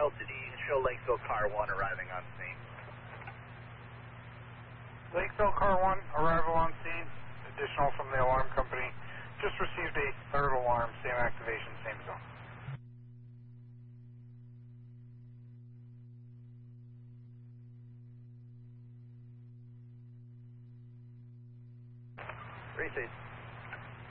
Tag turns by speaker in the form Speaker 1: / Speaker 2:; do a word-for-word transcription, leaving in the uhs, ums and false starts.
Speaker 1: Altitude, show Lakeville Car one arriving on scene.
Speaker 2: Lakeville Car one, arrival on scene. Additional from the alarm company. Just received a third alarm, same activation, same zone.
Speaker 1: Three seats.